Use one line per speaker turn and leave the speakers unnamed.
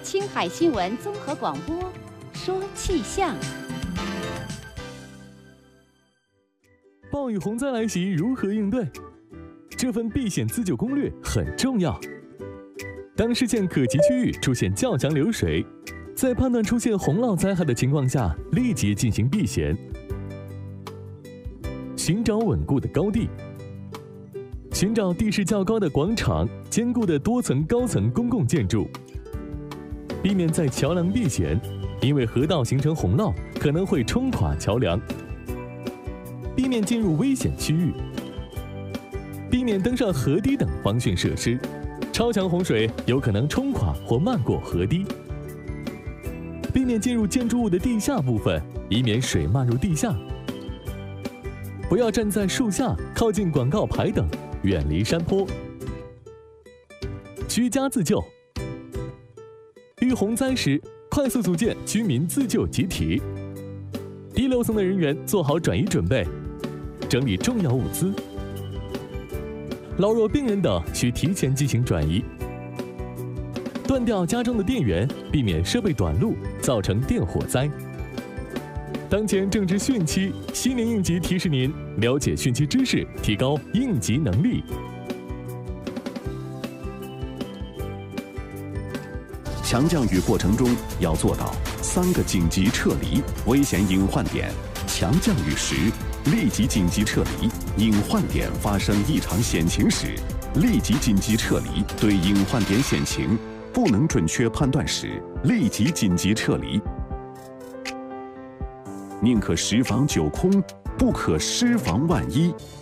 青海新闻综合广播，说气象。
暴雨洪灾来袭，如何应对？这份避险自救攻略很重要。当视线可及区域出现较强流水，在判断出现洪涝灾害的情况下，立即进行避险。寻找稳固的高地，寻找地势较高的广场、坚固的多层高层公共建筑，避免在桥梁避险，因为河道形成洪涝可能会冲垮桥梁。避免进入危险区域，避免登上河堤等防汛设施，超强洪水有可能冲垮或漫过河堤。避免进入建筑物的地下部分，以免水漫入地下。不要站在树下、靠近广告牌等，远离山坡。居家自救，遇洪灾时，快速组建居民自救集体。低楼层的人员做好转移准备，整理重要物资。老弱病人等需提前进行转移。断掉家中的电源，避免设备短路，造成电火灾。当前正值汛期，西宁应急提示您了解汛期知识，提高应急能力。
强降雨过程中要做到3个紧急撤离危险隐患点。强降雨时，立即紧急撤离；隐患点发生异常险情时，立即紧急撤离。对隐患点险情不能准确判断时，立即紧急撤离。宁可10防9空，不可失防万一。